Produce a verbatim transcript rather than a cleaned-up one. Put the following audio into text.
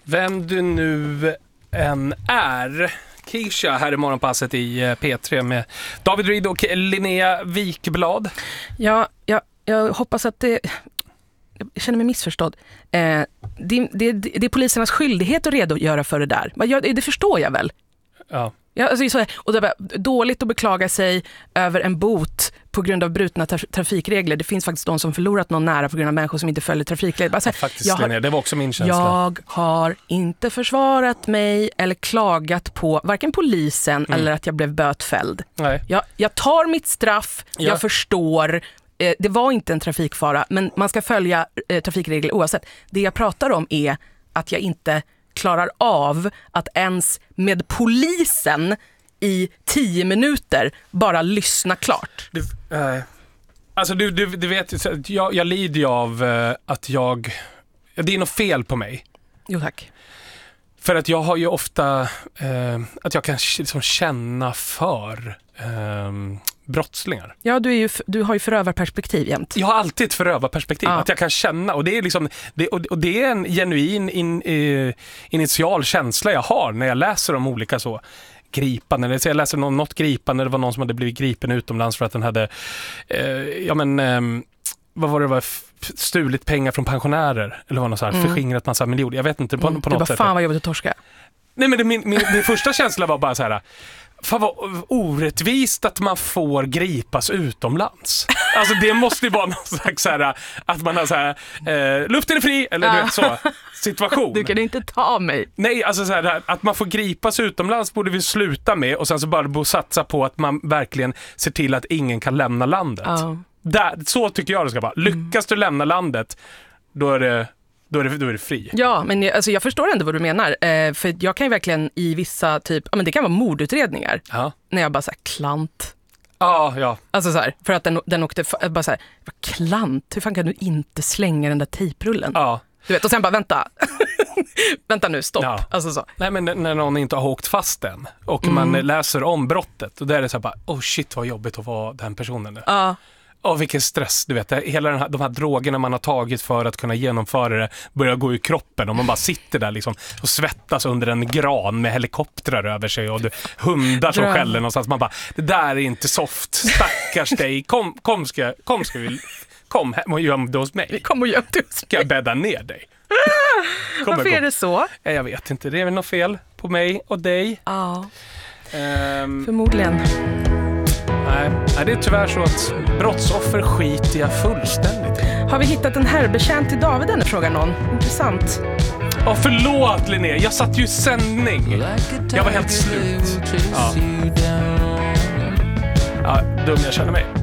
Vem du nu än är. Kisha här i morgonpasset i P tre med David Ryd och Linnea Wikblad. Ja, jag, jag hoppas att det... Jag känner mig missförstådd. Eh, det, det, det är polisernas skyldighet att redogöra för det där. Jag, det förstår jag väl. Ja. Ja, alltså, så, och det är dåligt att beklaga sig över en bot på grund av brutna traf- trafikregler. Det finns faktiskt de som förlorat någon nära på grund av människor som inte följer trafikregler. Bara så här, ja, faktiskt, jag har, det var också min känsla. Jag har inte försvarat mig eller klagat på varken polisen mm. eller att jag blev bötfälld. Nej. Jag, jag tar mitt straff, ja. jag förstår. Eh, det var inte en trafikfara, men man ska följa eh, trafikregler oavsett. Det jag pratar om är att jag inte klarar av att ens med polisen i tio minuter bara lyssna klart. Du, äh, alltså du, du, du vet, jag, jag lider ju av äh, att jag... Det är något fel på mig. Jo, tack. För att jag har ju ofta... Äh, att jag kan liksom känna för äh, brottslingar. Ja, du, är ju, du har ju förövarperspektiv jämt. Jag har alltid ett förövarperspektiv. Ja. Att jag kan känna. Och det är, liksom, det, och det är en genuin in, uh, initial känsla jag har när jag läser om olika så... gripande, eller så jag läste något, något gripande, det var någon som hade blivit gripen utomlands för att den hade eh, ja men eh, vad var det, var stulit pengar från pensionärer eller var något så här, mm. förskingrat massa miljoner, jag vet inte på, mm. på något du bara, sätt. Fan vad jobbigt att torska. Nej men det, min, min, min första känsla var bara så här, fan vad orättvist att man får gripas utomlands. Alltså det måste ju vara någon slags så här, att man har så här, eh, luften är fri, eller du vet så, situation. Du kan inte ta mig. Nej, alltså så här, att man får gripas utomlands borde vi sluta med och sen så bara bo satsa på att man verkligen ser till att ingen kan lämna landet. Ja. Där, så tycker jag det ska vara. Lyckas du lämna landet, då är det... Då är, det, då är det fri. Ja, men jag, alltså jag förstår ändå vad du menar. Eh, för jag kan ju verkligen i vissa typ... Ja, men det kan vara mordutredningar. Ja. När jag bara så här, klant. Ja, ja. Alltså så här, för att den, den åkte... Bara så här, klant? Hur fan kan du inte slänga den där tejprullen? Ja. Du vet, och sen bara, vänta. vänta nu, stopp. Ja. Alltså så. Nej, men när någon inte har åkt fast än och Mm. man läser om brottet och där är det så här bara, oh shit vad jobbigt att vara den personen nu. Ja. Åh, vilken stress, du vet. Hela den här, de här drogerna man har tagit för att kunna genomföra det börjar gå i kroppen och man bara sitter där liksom och svettas under en gran med helikoptrar över sig och du, hundar som skäller någonstans. Man bara, det där är inte soft. Stackars dig. Kom, kom, ska, kom ska vi... Kom hem och göm det hos mig. Kom och göm det hos mig. Ska jag bädda ner dig? Kom Varför är det så? Jag vet inte, det är väl något fel på mig och dig. Ja, Um, förmodligen. Nej, nej, det är tyvärr så att brottsoffer skiter jag fullständigt i. Har vi hittat en herrbetjänt till David, den frågar någon? Intressant. Åh, förlåt Linnea, jag satt ju i sändning. Jag var helt slut. Ja, ja dum jag känner mig.